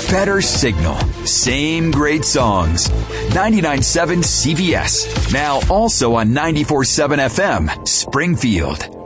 better signal, same great songs. 99.7 CBS, now also on 94.7 FM, Springfield.